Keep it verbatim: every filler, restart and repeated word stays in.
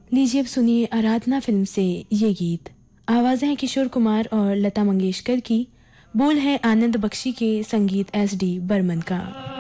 लीजिए अब सुनिए आराधना फिल्म से ये गीत। आवाज़ें हैं किशोर कुमार और लता मंगेशकर की, बोल है आनंद बख्शी के, संगीत एस डी बर्मन का।